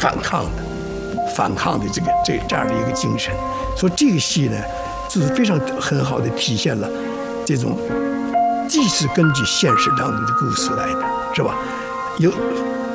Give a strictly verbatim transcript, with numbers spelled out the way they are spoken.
反抗的、反抗的这个这这样的一个精神。所以这个戏呢，就是非常很好的体现了这种既是根据现实当中的故事来的，是吧？有